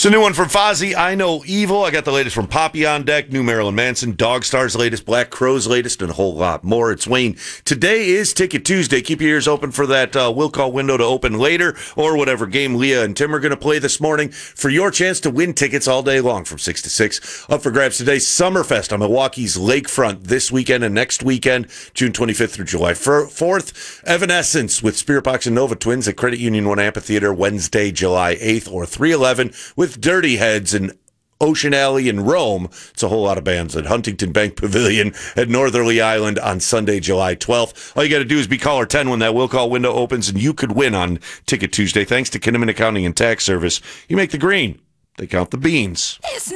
a new one from Fozzy, I Know Evil. I got the latest from Poppy on deck, new Marilyn Manson, Dog Star's latest, Black Crow's latest, and a whole lot more. It's Wayne. Today is Ticket Tuesday. Keep your ears open for that will call window to open later, or whatever game Leah and Tim are going to play this morning for your chance to win tickets all day long from 6 to 6. Up for grabs today, Summerfest on Milwaukee's Lakefront this weekend and next weekend, June 25th through July 4th. Evanescence with Spirit Box and Nova Twins at Credit Union One Amphitheater Wednesday, July 8th, or 311 with Dirty Heads in Ocean Alley in Rome. It's a whole lot of bands at Huntington Bank Pavilion at Northerly Island on Sunday, July 12th. All you got to do is be caller 10 when that will call window opens, and you could win on Ticket Tuesday. Thanks to Kinnaman Accounting and Tax Service. You make the green. They count the beans. It's